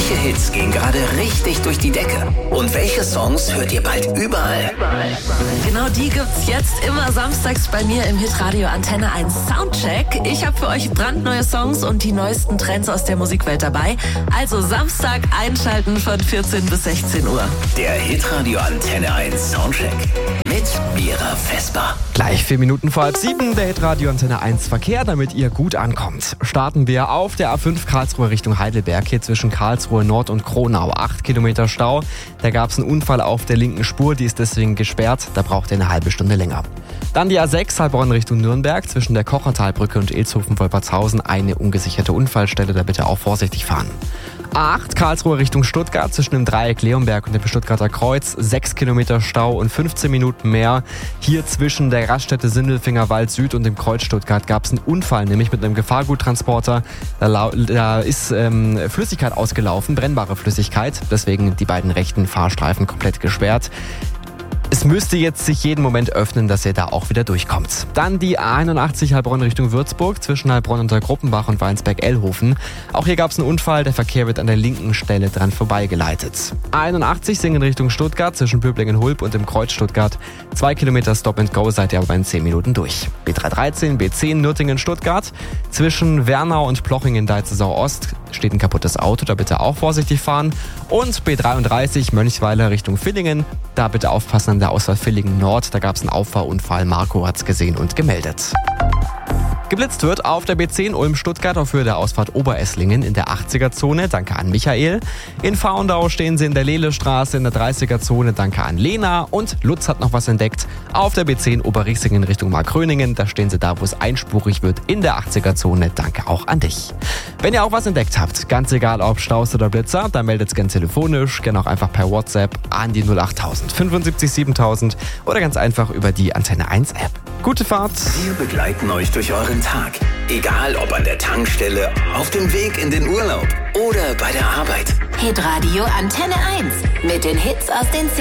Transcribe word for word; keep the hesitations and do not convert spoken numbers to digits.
Welche Hits gehen gerade richtig durch die Decke? Und welche Songs hört ihr bald überall? Genau die gibt's jetzt immer samstags bei mir im Hitradio Antenne eins Soundcheck. Ich habe für euch brandneue Songs und die neuesten Trends aus der Musikwelt dabei. Also Samstag einschalten von vierzehn bis sechzehn Uhr. Der Hitradio Antenne eins Soundcheck mit Mira Vesper. Gleich vier Minuten vor halb sieben, der Hitradio Antenne eins Verkehr, damit ihr gut ankommt. Starten wir auf der A fünf Karlsruhe Richtung Heidelberg, hier zwischen Karlsruhe Nord und Kronau. Acht Kilometer Stau. Da gab es einen Unfall auf der linken Spur, die ist deswegen gesperrt. Da braucht ihr eine halbe Stunde länger. Dann die A sechs Heilbronn Richtung Nürnberg, zwischen der Kochertalbrücke und Ilshofen-Wolpertshausen eine ungesicherte Unfallstelle, da bitte auch vorsichtig fahren. A acht Karlsruhe Richtung Stuttgart, zwischen dem Dreieck Leonberg und dem Stuttgarter Kreuz, sechs Kilometer Stau und fünfzehn Minuten mehr. Hier zwischen der Raststätte Sindelfinger Wald Süd und dem Kreuz Stuttgart gab es einen Unfall, nämlich mit einem Gefahrguttransporter. Da, da ist ähm, Flüssigkeit ausgelaufen, brennbare Flüssigkeit, deswegen die beiden rechten Fahrstreifen komplett gesperrt. Es müsste jetzt sich jeden Moment öffnen, dass ihr da auch wieder durchkommt. Dann die A einundachtzig Heilbronn Richtung Würzburg, zwischen Heilbronn unter Gruppenbach und Weinsberg-Ellhofen. Auch hier gab es einen Unfall, der Verkehr wird an der linken Stelle dran vorbeigeleitet. A einundachtzig Singen Richtung Stuttgart, zwischen Böblingen-Hulb und dem Kreuz Stuttgart. Zwei Kilometer Stop and Go, seid ihr aber in zehn Minuten durch. B dreihundertdreizehn, B zehn Nürtingen-Stuttgart, zwischen Wernau und Plochingen-Deizesau-Ost steht ein kaputtes Auto, da bitte auch vorsichtig fahren. Und B dreiunddreißig Mönchsweiler Richtung Villingen, da bitte aufpassen an der Ausfahrt Villingen Nord, da gab es einen Auffahrunfall, Marco hat's gesehen und gemeldet. Geblitzt wird auf der B zehn Ulm-Stuttgart auf Höhe der Ausfahrt Oberesslingen in der achtziger-Zone, danke an Michael. In Faundau stehen sie in der Lehlestraße in der dreißiger-Zone, danke an Lena. Und Lutz hat noch was entdeckt. Auf der B zehn Oberriesingen Richtung Markgröningen, da stehen sie da, wo es einspurig wird, in der achtziger-Zone, danke auch an dich. Wenn ihr auch was entdeckt habt, ganz egal ob Staus oder Blitzer, dann meldet es gerne telefonisch, gerne auch einfach per WhatsApp an die null achttausend fünfundsiebzig siebentausend oder ganz einfach über die Antenne eins App. Gute Fahrt! Wir begleiten euch durch euren Tag. Egal ob an der Tankstelle, auf dem Weg in den Urlaub oder bei der Arbeit. Hitradio Antenne eins mit den Hits aus den